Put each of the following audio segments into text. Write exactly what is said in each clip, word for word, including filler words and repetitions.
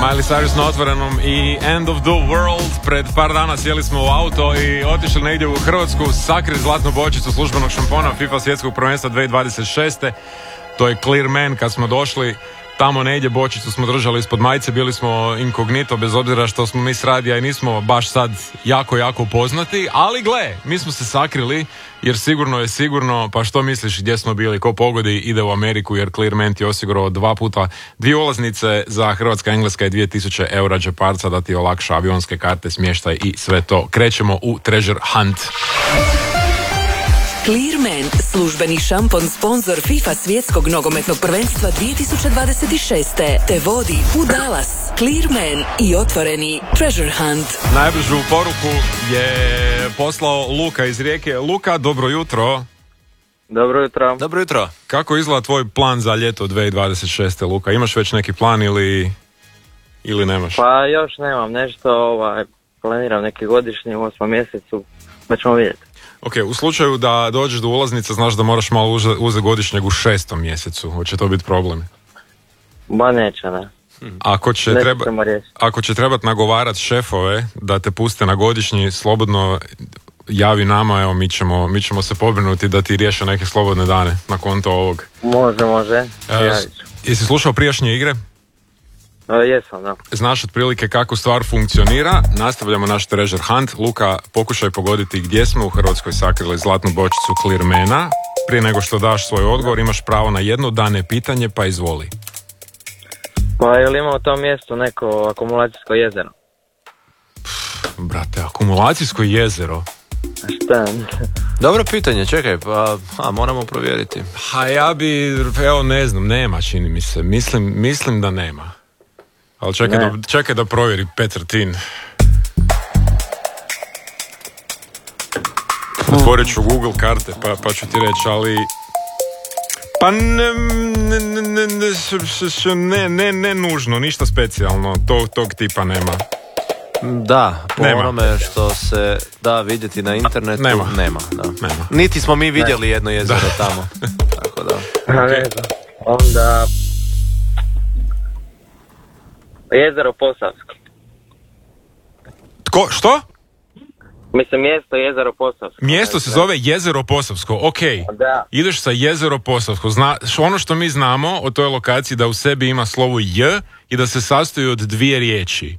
Miley Cyrus na otvorenom i End of the World. Pred par dana sjeli smo u auto i otišli negdje u Hrvatsku, sakrili zlatnu bočicu službenog šampona FIFA svjetskog prvenstva dvije tisuće dvadeset šeste. To je Clear Man. Kad smo došli tamo negdje, bočicu smo držali ispod majice, bili smo inkognito, bez obzira što smo mi s radija i nismo baš sad jako, jako poznati, ali gle, mi smo se sakrili, jer sigurno je sigurno, pa što misliš gdje smo bili, ko pogodi ide u Ameriku, jer Clear Man ti je osigurao dva puta dvije ulaznice za Hrvatska, Engleska i dvije tisuće eura džeparca da ti olakša avionske karte, smještaj i sve to. Krećemo u Treasure Hunt. Clear Man, službeni šampon sponsor FIFA svjetskog nogometnog prvenstva dvije tisuće dvadeset šeste. Te vodi u Dallas. Clear Man i otvoreni Treasure Hunt. Najbržu poruku je poslao Luka iz Rijeke. Luka, dobro jutro. Dobro jutro. Dobro jutro. Kako izgleda tvoj plan za ljeto dvije tisuće dvadeset šeste, Luka? Imaš već neki plan ili, ili nemaš? Pa još nemam nešto, ovaj, planiram neki godišnji u osmom mjesecu, pa ćemo vidjeti. Ok, u slučaju da dođeš do ulaznica, znaš da moraš malo uzeti godišnjeg u šestom mjesecu. Hoće to biti problem? Ba neće, ne. Ako će, treba, ako će trebati nagovarati šefove da te puste na godišnji, slobodno javi nama, evo mi ćemo, mi ćemo se pobrinuti da ti riješe neke slobodne dane na konto ovog. Može, može. E, jesi slušao prijašnje igre? E, jesam, da. Znaš otprilike kako stvar funkcionira. Nastavljamo naš Treasure Hunt. Luka, pokušaj pogoditi gdje smo u Hrvatskoj sakrili zlatnu bočicu Clear Mana. Prije nego što daš svoj odgovor, imaš pravo na jedno dane pitanje, pa izvoli. Pa je li ima u tom mjestu neko akumulacijsko jezero? Pff, brate, akumulacijsko jezero? Šta? Dobro pitanje, čekaj, pa a, moramo provjeriti. Ha, ja bi, evo ne znam, nema čini mi se. Mislim, mislim da nema. Ali čekaj da, čekaj da provjeri Petar Tin. Otvorit ću Google karte pa, pa ću ti reći, ali... Pa ne, ne, ne, ne, ne, ne nužno, ništa specijalno, tog, tog tipa nema. Da, po nema. Onome što se da vidjeti na internetu, nema. Nema, da. Nema. Niti smo mi vidjeli ne. jedno jezero da. Tamo. Tako da. Okay. Onda... Jezero Posavsko. Tko, što? Mislim, mjesto Jezero Posavsko. Mjesto se zove Jezero Posavsko, ok. Da. Ideš sa Jezero Posavsko. Zna, ono što mi znamo o toj lokaciji da u sebi ima slovo J i da se sastoji od dvije riječi.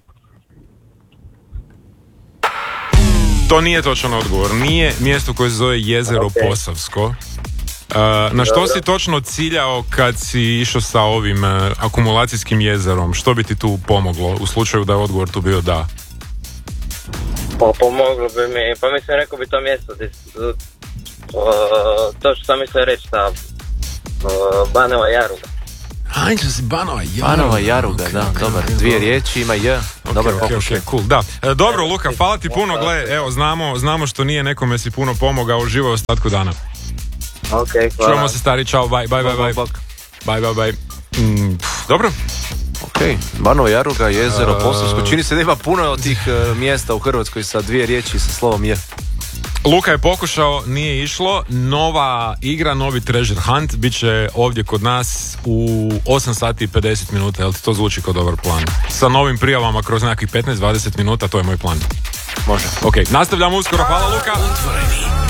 To nije točan odgovor. Nije mjesto koje se zove Jezero okay. Posavsko. Uh, na što Dobro. Si točno ciljao kad si išao sa ovim uh, akumulacijskim jezerom? Što bi ti tu pomoglo u slučaju da je odgovor tu bio da? Pa pomoglo bi mi, pa mislim rekao bi to mjesto, uh, to što sam mislio reći, ta uh, Banova Jaruga. Ajde si Banova Jaruga. Banova Jaruga, okay, da, okay, dobar. Okay, Dvije riječi ima J, okay, dobar okay, pokušaj. Okay, cool, da. E, dobro, Luka, hvala ti puno, gle, evo, znamo, znamo što nije nekome si puno pomogao, uživao ostatku dana. Ok, hvala. Čujemo se, stari, čao, bye, bye, bye, bye. Bye, bye, bye. Mm, pff, dobro. Ok, Banova Jaruga, jezero uh, Posavsko. Čini se da ima puno od tih uh, mjesta u Hrvatskoj sa dvije riječi sa slovom J. Luka je pokušao, nije išlo. Nova igra, novi Treasure Hunt bit će ovdje kod nas u osam sati i pedeset minuta. Jel ti to zvuči kao dobar plan? Sa novim prijavama kroz nekakvih petnaest do dvadeset minuta, to je moj plan. Može. Ok, nastavljamo uskoro. Hvala, Luka.